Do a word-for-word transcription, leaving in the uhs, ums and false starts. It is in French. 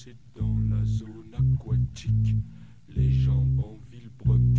nager dans la zone aquatique. Les jambes en vilebrequin